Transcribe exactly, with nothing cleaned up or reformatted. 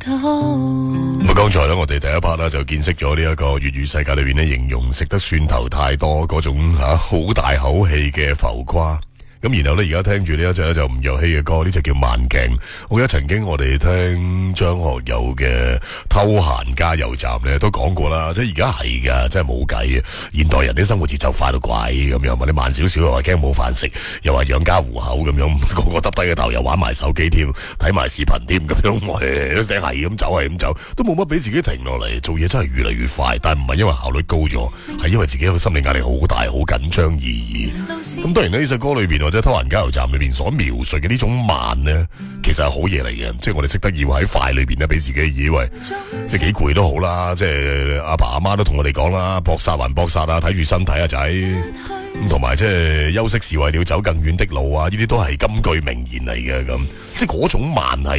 咁剛才咧，我哋第一 part 啦就見識咗呢一個粵語世界裏邊咧，形容食得蒜頭太多嗰種吓好、啊、大口氣嘅浮誇。咁然後咧，而家聽住呢一隻咧就吳若希嘅歌，呢隻叫慢鏡。我記得曾經我哋聽張學友嘅《偷閒加油站》咧，都講過啦，即係而家係噶，真係冇計嘅。現代人啲生活節奏快到鬼咁樣，問你慢少少又話驚冇飯食，又話養家糊口咁樣，個個耷低個頭又玩埋手機添，睇埋視頻添咁樣，我哋都成係咁走係咁走，都冇乜俾自己停落嚟。做嘢真係越嚟越快，但係唔係因為效率高咗，係因為自己個心理壓力好大，好緊張而已。咁當然呢首歌裏邊或者《偷閒加油站》裏邊所描述嘅呢種慢呢，其實係好嘢嚟嘅，即係我哋識得要喺快裏邊咧，俾自己以為即係幾攰都好啦，即係阿爸阿媽都同我哋講啦，搏殺還搏殺啊，睇住身體啊仔，咁同埋即係休息是為了走更遠的路啊，呢啲都係金句名言嚟嘅咁，即係嗰種慢係。